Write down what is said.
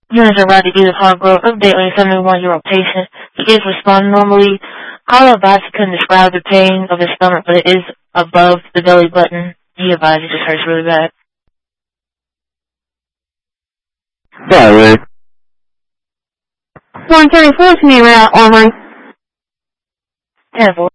Units are arrived at Edith Hargrove. Update on your 71-year-old patient. He is responding normally. Caller advised he couldn't describe the pain of his stomach, but it is above the belly button. He advised it just hurts really bad. Sorry. 134 to me around Armory. 10-4.